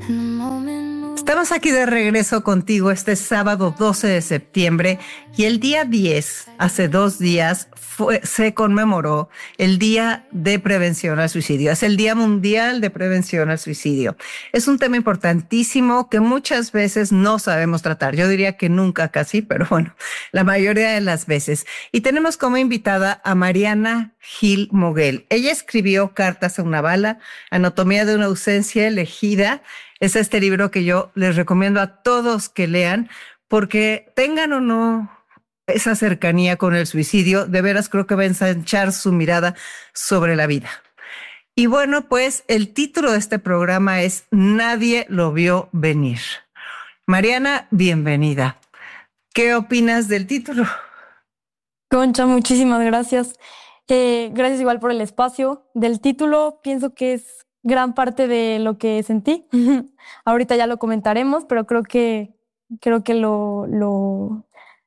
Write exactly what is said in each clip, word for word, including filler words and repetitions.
Estamos aquí de regreso contigo este sábado doce de septiembre y el día diez, hace dos días, fue, se conmemoró el Día de Prevención al Suicidio. Es el Día Mundial de Prevención al Suicidio. Es un tema importantísimo que muchas veces no sabemos tratar. Yo diría que nunca casi, pero bueno, la mayoría de las veces. Y tenemos como invitada a Mariana Gil Moguel. Ella escribió Cartas a una bala, Anatomía de una ausencia elegida. Es este libro que yo les recomiendo a todos que lean, porque tengan o no esa cercanía con el suicidio, de veras creo que va a ensanchar su mirada sobre la vida. Y bueno, pues el título de este programa es Nadie lo vio venir. Mariana, bienvenida. ¿Qué opinas del título? Concha, muchísimas gracias. Eh, gracias igual por el espacio. Del título pienso que es gran parte de lo que sentí. Ahorita ya lo comentaremos, pero creo que, creo que lo, lo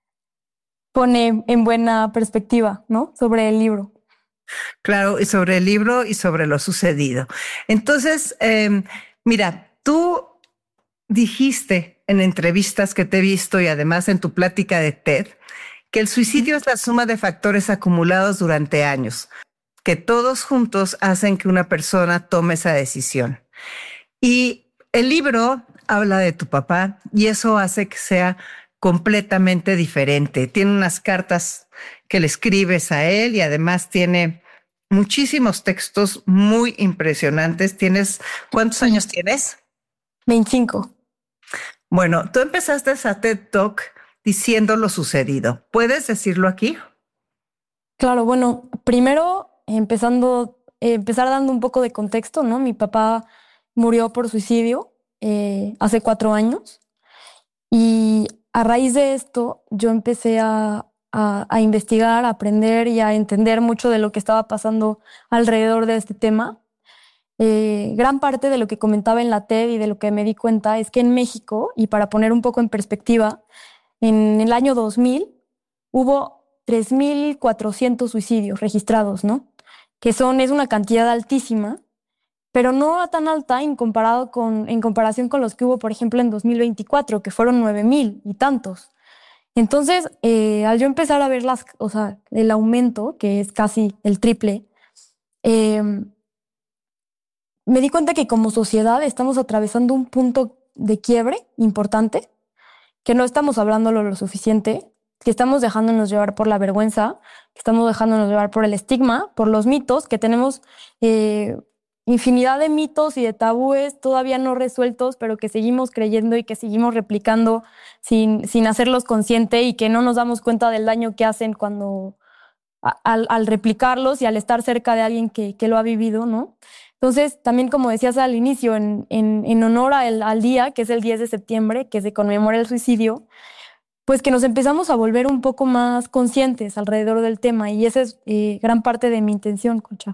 pone en buena perspectiva, ¿no? Sobre el libro. Claro, y sobre el libro y sobre lo sucedido. Entonces, eh, mira, tú dijiste en entrevistas que te he visto y además en tu plática de TED que el suicidio es la suma de factores acumulados durante años, que todos juntos hacen que una persona tome esa decisión. Y el libro habla de tu papá y eso hace que sea completamente diferente. Tiene unas cartas que le escribes a él y además tiene muchísimos textos muy impresionantes. ¿Tienes, cuántos años tienes? veinticinco. Bueno, tú empezaste esa TED Talk diciendo lo sucedido. ¿Puedes decirlo aquí? Claro, bueno, primero empezando, eh, empezar dando un poco de contexto, ¿no? Mi papá murió por suicidio eh, hace cuatro años y a raíz de esto yo empecé a, a, a investigar, a aprender y a entender mucho de lo que estaba pasando alrededor de este tema. Eh, gran parte de lo que comentaba en la TED y de lo que me di cuenta es que en México, y para poner un poco en perspectiva, en el año dos mil hubo tres mil cuatrocientos suicidios registrados, ¿no? Que son, es una cantidad altísima, pero no tan alta en, comparado con, en comparación con los que hubo, por ejemplo, en dos mil veinticuatro, que fueron nueve mil y tantos. Entonces, eh, al yo empezar a ver las, o sea, el aumento, que es casi el triple, eh, me di cuenta que como sociedad estamos atravesando un punto de quiebre importante, que no estamos hablándolo lo suficiente, que estamos dejándonos llevar por la vergüenza, que estamos dejándonos llevar por el estigma, por los mitos, que tenemos eh, infinidad de mitos y de tabúes todavía no resueltos, pero que seguimos creyendo y que seguimos replicando sin, sin hacerlos consciente y que no nos damos cuenta del daño que hacen cuando a, al, al replicarlos y al estar cerca de alguien que, que lo ha vivido, ¿no? Entonces, también como decías al inicio, en, en, en honor al, al día, que es el diez de septiembre, que se conmemora el suicidio, pues que nos empezamos a volver un poco más conscientes alrededor del tema y esa es eh, gran parte de mi intención, Concha.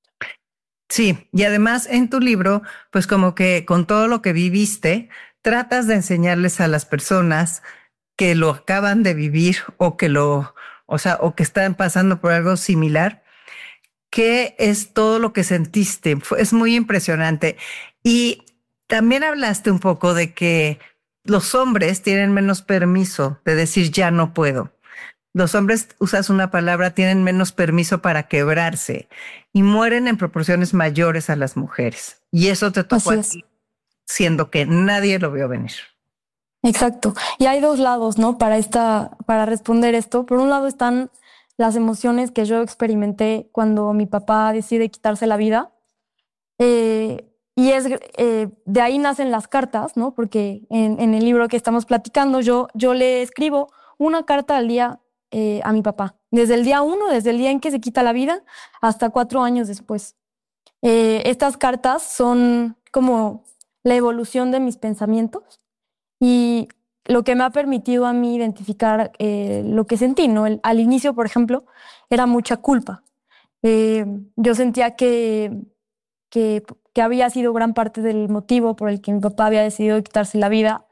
Sí, y además en tu libro, pues como que con todo lo que viviste, tratas de enseñarles a las personas que lo acaban de vivir o que lo, o sea, o que están pasando por algo similar, qué es todo lo que sentiste. Es muy impresionante. Y también hablaste un poco de que los hombres tienen menos permiso de decir ya no puedo. Los hombres, usas una palabra, tienen menos permiso para quebrarse y mueren en proporciones mayores a las mujeres. Y eso te tocó a ti, siendo que nadie lo vio venir. Exacto. Y hay dos lados, ¿no? Para esta, para responder esto. Por un lado están las emociones que yo experimenté cuando mi papá decide quitarse la vida. Eh, y es eh, de ahí nacen las cartas, ¿no? Porque en, en el libro que estamos platicando, yo, yo le escribo una carta al día eh, a mi papá. Desde el día uno, desde el día en que se quita la vida, hasta cuatro años después. Eh, estas cartas son como la evolución de mis pensamientos y lo que me ha permitido a mí identificar eh, lo que sentí, ¿no? El, al inicio, por ejemplo, era mucha culpa. Eh, yo sentía que, que, que había sido gran parte del motivo por el que mi papá había decidido quitarse la vida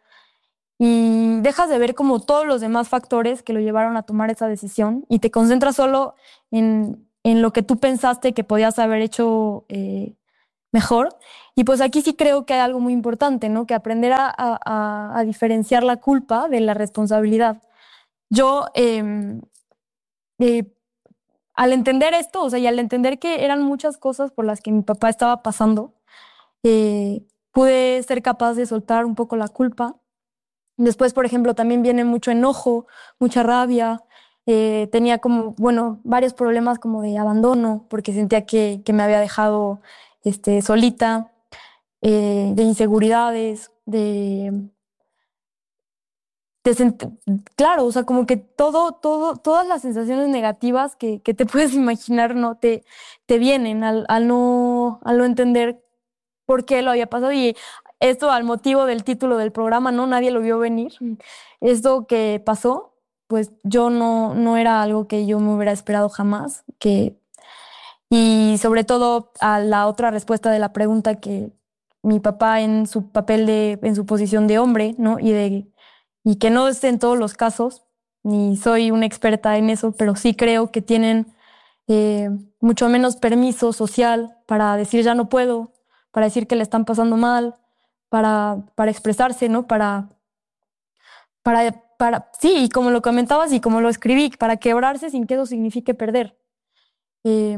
y dejas de ver como todos los demás factores que lo llevaron a tomar esa decisión y te concentras solo en, en lo que tú pensaste que podías haber hecho eh, mejor. Y pues aquí sí creo que hay algo muy importante, ¿no? Que aprender a, a, a diferenciar la culpa de la responsabilidad. Yo, eh, eh, al entender esto, o sea, y al entender que eran muchas cosas por las que mi papá estaba pasando, eh, pude ser capaz de soltar un poco la culpa. Después, por ejemplo, también viene mucho enojo, mucha rabia. Eh, tenía como, bueno, varios problemas como de abandono, porque sentía que, que me había dejado este, solita, eh, de inseguridades, de, de sent- claro, o sea, como que todo, todo, todas las sensaciones negativas que, que te puedes imaginar, ¿no? Te, te vienen al, al no, al no entender por qué lo había pasado. Y esto al motivo del título del programa, ¿no? Nadie lo vio venir. Esto que pasó, pues yo no, no era algo que yo me hubiera esperado jamás. Que, y sobre todo a la otra respuesta de la pregunta, que mi papá en su papel de, en su posición de hombre, ¿no? Y de, y que no es en todos los casos, ni soy una experta en eso, pero sí creo que tienen eh, mucho menos permiso social para decir ya no puedo, para decir que le están pasando mal, para, para expresarse, ¿no? Para, para, para, sí, y como lo comentabas y como lo escribí, para quebrarse sin que eso signifique perder. Eh,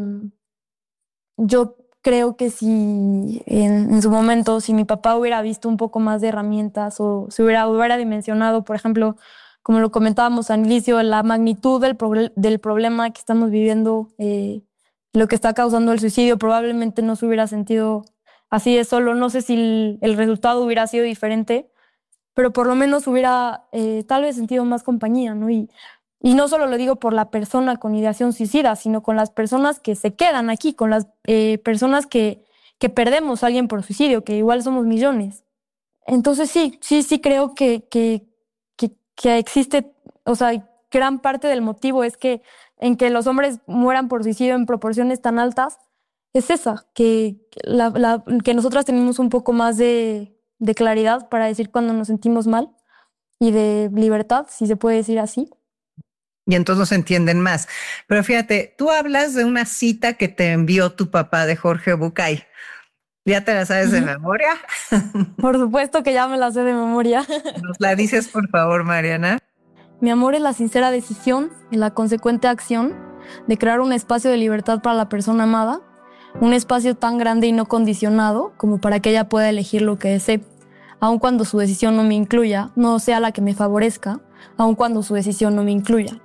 yo creo que si en, en su momento, si mi papá hubiera visto un poco más de herramientas o se hubiera, hubiera dimensionado, por ejemplo, como lo comentábamos al inicio, la magnitud del, proble- del problema que estamos viviendo, eh, lo que está causando el suicidio, probablemente no se hubiera sentido así de solo. No sé si el, el resultado hubiera sido diferente, pero por lo menos hubiera eh, tal vez sentido más compañía, ¿no? Y, y no solo lo digo por la persona con ideación suicida, sino con las personas que se quedan aquí, con las eh, personas que, que perdemos a alguien por suicidio, que igual somos millones. Entonces sí, sí, sí creo que, que, que, que existe, o sea, gran parte del motivo es que en que los hombres mueran por suicidio en proporciones tan altas, es esa, que, la, la, que nosotras tenemos un poco más de, de claridad para decir cuando nos sentimos mal y de libertad, si se puede decir así. Y entonces nos entienden más. Pero fíjate, tú hablas de una cita que te envió tu papá de Jorge Bucay. ¿Ya te la sabes de Ujú. memoria? Por supuesto que ya me la sé de memoria. ¿Nos la dices, por favor, Mariana? Mi amor es la sincera decisión y la consecuente acción de crear un espacio de libertad para la persona amada, un espacio tan grande y no condicionado como para que ella pueda elegir lo que desee, aun cuando su decisión no me incluya, no sea la que me favorezca, aun cuando su decisión no me incluya.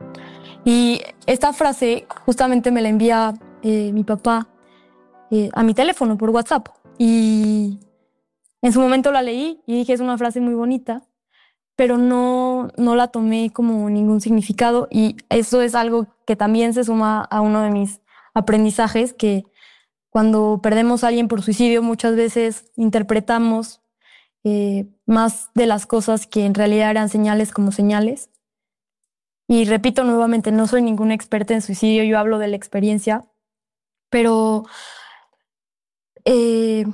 Y esta frase justamente me la envía eh, mi papá eh, a mi teléfono por WhatsApp. Y en su momento la leí y dije, es una frase muy bonita, pero no, no la tomé como ningún significado, y eso es algo que también se suma a uno de mis aprendizajes, que cuando perdemos a alguien por suicidio muchas veces interpretamos eh, más de las cosas que en realidad eran señales como señales. Y repito nuevamente, no soy ninguna experta en suicidio, yo hablo de la experiencia, pero eh,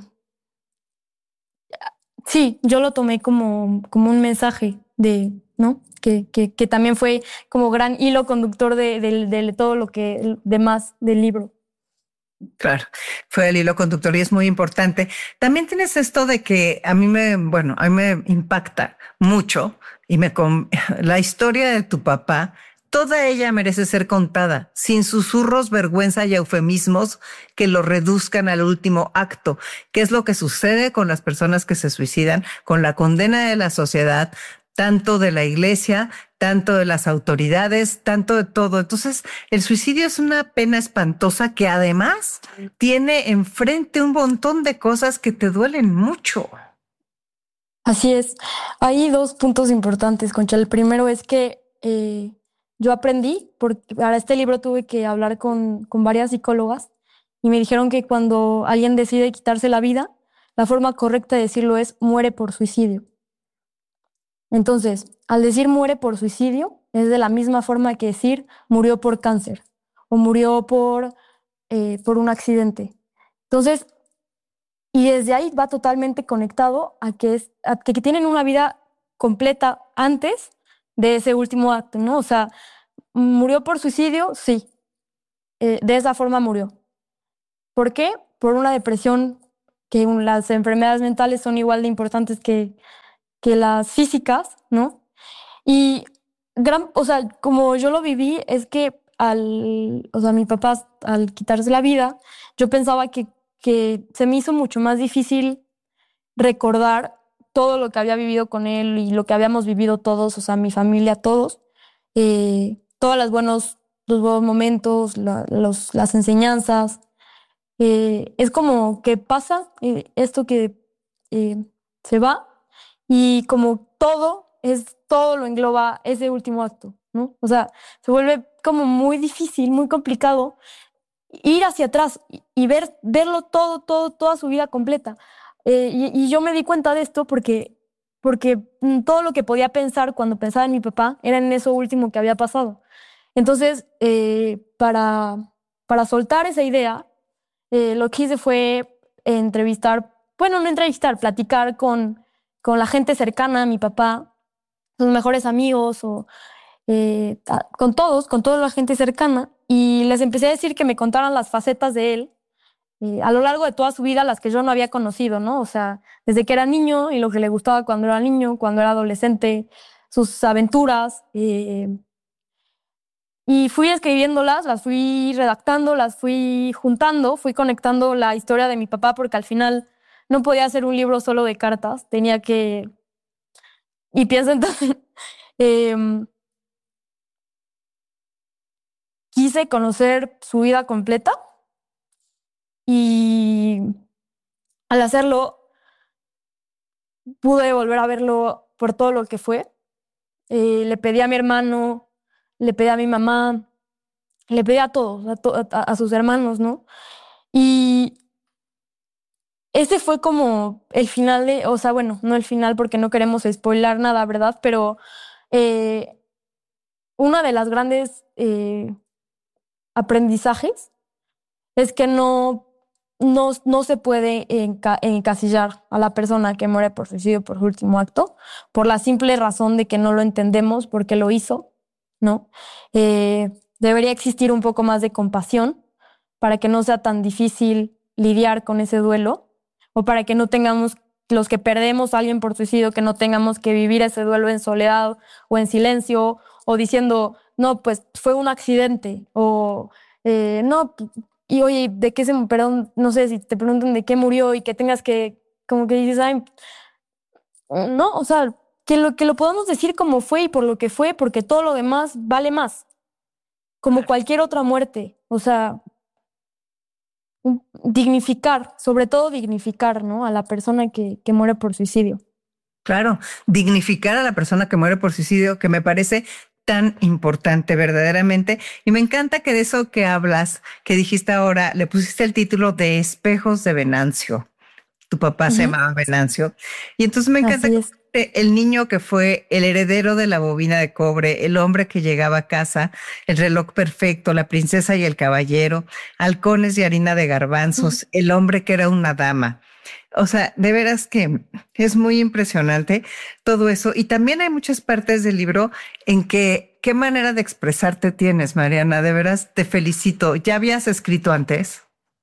sí, yo lo tomé como, como un mensaje de, ¿no? Que, que, que también fue como gran hilo conductor de, de, de todo lo que demás del libro. Claro, fue el hilo conductor y es muy importante. También tienes esto de que a mí me, bueno, a mí me impacta mucho y me con la historia de tu papá. Toda ella merece ser contada, sin susurros, vergüenza y eufemismos que lo reduzcan al último acto. ¿Qué es lo que sucede con las personas que se suicidan, con la condena de la sociedad, tanto de la iglesia, tanto de las autoridades, tanto de todo? Entonces, el suicidio es una pena espantosa que además tiene enfrente un montón de cosas que te duelen mucho. Así es. Hay dos puntos importantes, Concha. El primero es que eh, yo aprendí, porque para este libro tuve que hablar con, con varias psicólogas y me dijeron que cuando alguien decide quitarse la vida, la forma correcta de decirlo es muere por suicidio. Entonces, al decir muere por suicidio, es de la misma forma que decir murió por cáncer o murió por, eh, por un accidente. Entonces, y desde ahí va totalmente conectado a que, es, a que tienen una vida completa antes de ese último acto, ¿no? O sea, murió por suicidio, sí, eh, de esa forma murió. ¿Por qué? Por una depresión que un- las enfermedades mentales son igual de importantes que, que las físicas, ¿no? Y gran, o sea, como yo lo viví, es que al, o sea, mi papá al quitarse la vida, yo pensaba que, que se me hizo mucho más difícil recordar todo lo que había vivido con él y lo que habíamos vivido todos, o sea, mi familia, todos, eh, todos los buenos, los buenos momentos, la- los, las enseñanzas. Eh, es como que pasa eh, esto que eh, se va y como todo, es, todo lo engloba ese último acto, ¿no? O sea, se vuelve como muy difícil, muy complicado ir hacia atrás y, y ver, verlo todo, todo, toda su vida completa. Eh, y, y yo me di cuenta de esto porque, porque mm, todo lo que podía pensar cuando pensaba en mi papá era en eso último que había pasado. Entonces, eh, para, para soltar esa idea, eh, lo que hice fue entrevistar, bueno, no entrevistar, platicar con, con la gente cercana a mi papá, sus mejores amigos o eh, a- con todos, con toda la gente cercana, y les empecé a decir que me contaran las facetas de él eh, a lo largo de toda su vida, las que yo no había conocido, ¿no? O sea, desde que era niño y lo que le gustaba cuando era niño, cuando era adolescente, sus aventuras. eh, y fui escribiéndolas, las fui redactando, las fui juntando, fui conectando la historia de mi papá porque al final no podía hacer un libro solo de cartas, tenía que... Y pienso entonces, em, quise conocer su vida completa y al hacerlo pude volver a verlo por todo lo que fue. Eh, le pedí a mi hermano, le pedí a mi mamá, le pedí a todos, a, to- a- a sus hermanos, ¿no? Y ese fue como el final de, o sea, bueno, no el final porque no queremos spoilar nada, ¿verdad? Pero eh, una de las grandes eh, aprendizajes es que no, no, no se puede enca- encasillar a la persona que muere por suicidio por su último acto, por la simple razón de que no lo entendemos por qué lo hizo, ¿no? Eh, debería existir un poco más de compasión para que no sea tan difícil lidiar con ese duelo o para que no tengamos, los que perdemos a alguien por suicidio, que no tengamos que vivir ese duelo en soledad o en silencio o diciendo, no, pues fue un accidente o eh, no, y oye, ¿de qué se, perdón, no sé si te preguntan de qué murió y que tengas que, como que dices, ay, no, o sea, que lo, que lo podamos decir como fue y por lo que fue, porque todo lo demás vale más, como cualquier otra muerte, o sea, un- dignificar, sobre todo dignificar, ¿no? A la persona que, que muere por suicidio. Claro, dignificar a la persona que muere por suicidio, que me parece tan importante verdaderamente. Y me encanta que de eso que hablas, que dijiste ahora, le pusiste el título de Espejos de Venancio. Tu papá se Ujú. llamaba Venancio. Y entonces me encanta Así que es. fuiste el niño que fue el heredero de la bobina de cobre, el hombre que llegaba a casa, el reloj perfecto, la princesa y el caballero, halcones y harina de Ujú. garbanzos, el hombre que era una dama. O sea, de veras que es muy impresionante todo eso. Y también hay muchas partes del libro en que qué manera de expresarte tienes, Mariana. De veras te felicito. ¿Ya habías escrito antes?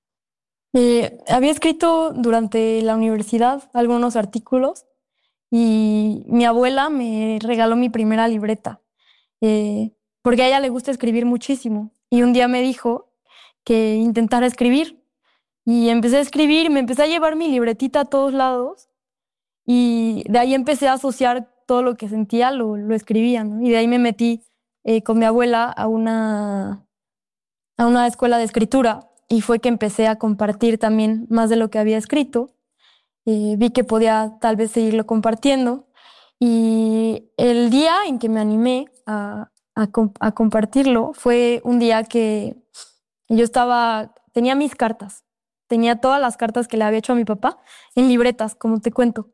Eh, había escrito durante la universidad algunos artículos y mi abuela me regaló mi primera libreta, eh, porque a ella le gusta escribir muchísimo. Y un día me dijo que intentara escribir. Y empecé a escribir, me empecé a llevar mi libretita a todos lados y de ahí empecé a asociar todo lo que sentía, lo, lo escribía, ¿no? Y de ahí me metí eh, con mi abuela a una, a una escuela de escritura y fue que empecé a compartir también más de lo que había escrito. Eh, vi que podía tal vez seguirlo compartiendo y el día en que me animé a, a, com- a compartirlo fue un día que yo estaba, tenía mis cartas, tenía todas las cartas que le había hecho a mi papá en libretas, como te cuento.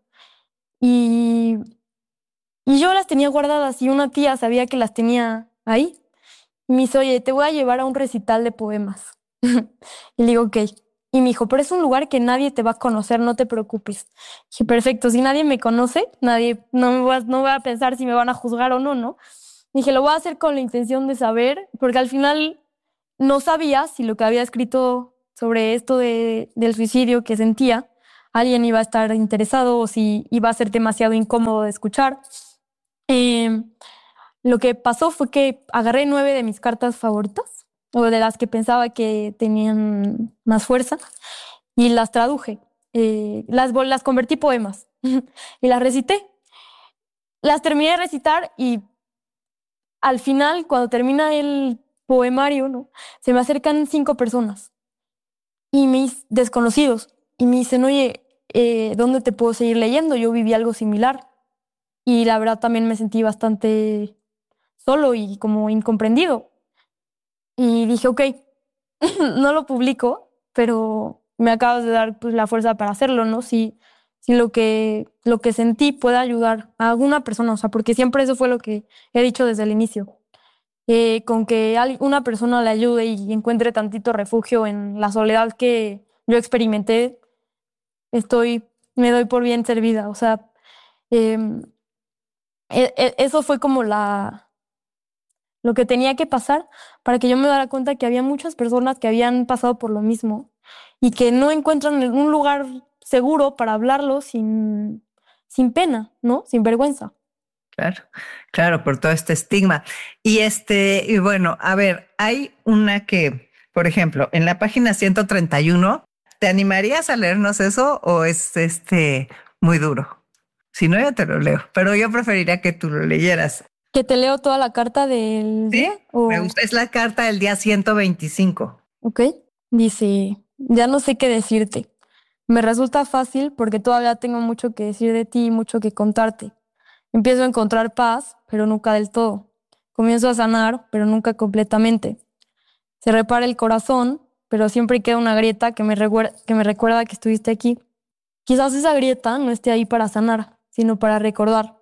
Y, y yo las tenía guardadas y una tía sabía que las tenía ahí. Y me dice, oye, te voy a llevar a un recital de poemas. Y le digo, ok. Y me dijo, pero es un lugar que nadie te va a conocer, no te preocupes. Dije, perfecto, si nadie me conoce, nadie, no me voy a, no voy a pensar si me van a juzgar o no, ¿no? Dije, lo voy a hacer con la intención de saber, porque al final no sabía si lo que había escrito sobre esto de, del suicidio que sentía alguien iba a estar interesado o si iba a ser demasiado incómodo de escuchar. Eh, lo que pasó fue que agarré nueve de mis cartas favoritas, o de las que pensaba que tenían más fuerza, y las traduje. Eh, las, vol- las convertí poemas y las recité. Las terminé de recitar y al final, cuando termina el poemario, ¿no? Se me acercan cinco personas y mis desconocidos y me dicen, oye, eh, ¿dónde te puedo seguir leyendo? Yo viví algo similar y la verdad también me sentí bastante solo y como incomprendido. Y dije, ok, no lo publico, pero me acabas de dar pues, la fuerza para hacerlo, ¿no? Si, si lo que, lo que sentí puede ayudar a alguna persona, o sea, porque siempre eso fue lo que he dicho desde el inicio. Eh, con que al- una persona le ayude y encuentre tantito refugio en la soledad que yo experimenté, estoy, me doy por bien servida. O sea, em, e- e- eso fue como la, lo que tenía que pasar para que yo me diera cuenta que había muchas personas que habían pasado por lo mismo y que no encuentran un lugar seguro para hablarlo sin, sin pena, ¿no? Sin vergüenza. Claro, claro, por todo este estigma. Y este, y bueno, a ver, hay una que, por ejemplo, en la página ciento treinta y uno, ¿te animarías a leernos eso o es este muy duro? Si no, yo te lo leo, pero yo preferiría que tú lo leyeras. ¿Que te leo toda la carta del día? Sí, me O... gusta, es la carta del día ciento veinticinco. Ok. Dice, ya no sé qué decirte. Me resulta fácil porque todavía tengo mucho que decir de ti y mucho que contarte. Empiezo a encontrar paz, pero nunca del todo. Comienzo a sanar, pero nunca completamente. Se repara el corazón, pero siempre queda una grieta que me, recuer- que me recuerda que estuviste aquí. Quizás esa grieta no esté ahí para sanar, sino para recordar.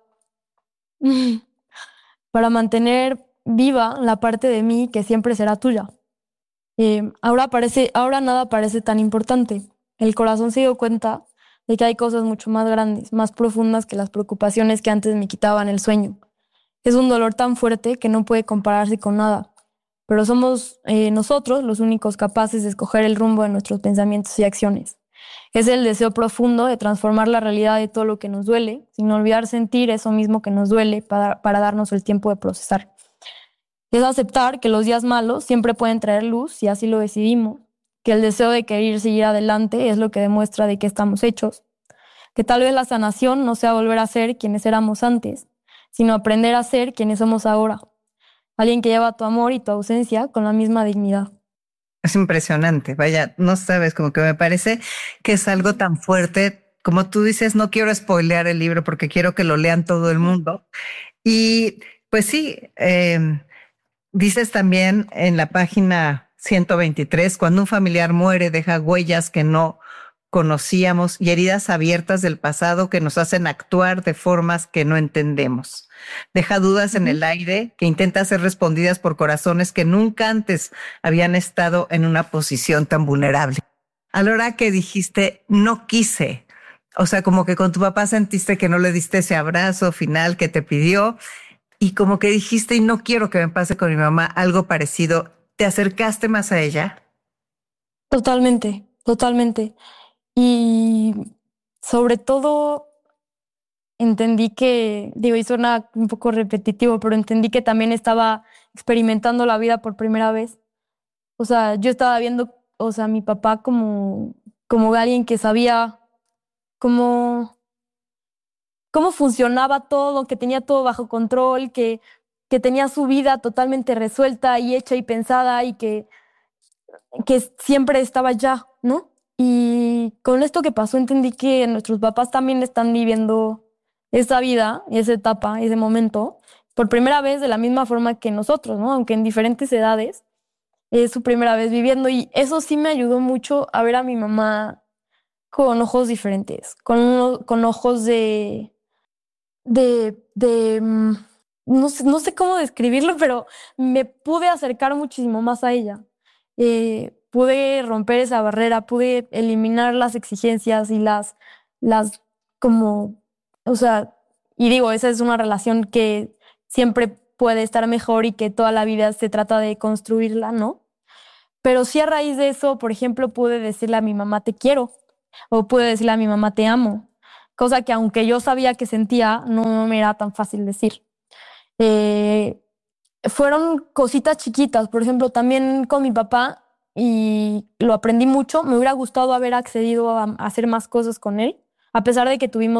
Para mantener viva la parte de mí que siempre será tuya. Eh, ahora parece, ahora nada parece tan importante. El corazón se dio cuenta de que hay cosas mucho más grandes, más profundas que las preocupaciones que antes me quitaban el sueño. Es un dolor tan fuerte que no puede compararse con nada, pero somos eh, nosotros los únicos capaces de escoger el rumbo de nuestros pensamientos y acciones. Es el deseo profundo de transformar la realidad de todo lo que nos duele, sin olvidar sentir eso mismo que nos duele para, para darnos el tiempo de procesar. Es aceptar que los días malos siempre pueden traer luz si así lo decidimos, que el deseo de querer seguir adelante es lo que demuestra de qué estamos hechos, que tal vez la sanación no sea volver a ser quienes éramos antes, sino aprender a ser quienes somos ahora, alguien que lleva tu amor y tu ausencia con la misma dignidad. Es impresionante, vaya, no sabes, como que me parece que es algo tan fuerte. Como tú dices, no quiero spoilear el libro porque quiero que lo lean todo el mundo. Y pues sí, eh, dices también en la página ciento veintitrés, cuando un familiar muere, deja huellas que no conocíamos y heridas abiertas del pasado que nos hacen actuar de formas que no entendemos. Deja dudas en Ujú. el aire que intenta ser respondidas por corazones que nunca antes habían estado en una posición tan vulnerable. A la hora que dijiste, no quise, o sea, como que con tu papá sentiste que no le diste ese abrazo final que te pidió y como que dijiste, y no quiero que me pase con mi mamá algo parecido, ¿te acercaste más a ella? Totalmente, totalmente. Y sobre todo entendí que, digo, y suena un poco repetitivo, pero entendí que también estaba experimentando la vida por primera vez. O sea, yo estaba viendo, o sea, a mi papá como, como alguien que sabía cómo, cómo funcionaba todo, que tenía todo bajo control, que, que tenía su vida totalmente resuelta y hecha y pensada y que, que siempre estaba ya, ¿no? Y con esto que pasó entendí que nuestros papás también están viviendo esa vida, esa etapa, ese momento, por primera vez de la misma forma que nosotros, ¿no? Aunque en diferentes edades, es su primera vez viviendo y eso sí me ayudó mucho a ver a mi mamá con ojos diferentes, con, uno- con ojos de, de, de, mm, no sé, no sé cómo describirlo, pero me pude acercar muchísimo más a ella. Eh, pude romper esa barrera, pude eliminar las exigencias y las, las como, o sea, y digo, esa es una relación que siempre puede estar mejor y que toda la vida se trata de construirla, ¿no? Pero sí a raíz de eso, por ejemplo, pude decirle a mi mamá, te quiero. o pude decirle a mi mamá te amo, cosa que aunque yo sabía que sentía, no me era tan fácil decir. Eh, fueron cositas chiquitas, por ejemplo, también con mi papá, y lo aprendí mucho, me hubiera gustado haber accedido a, a hacer más cosas con él, a pesar de que tuvimos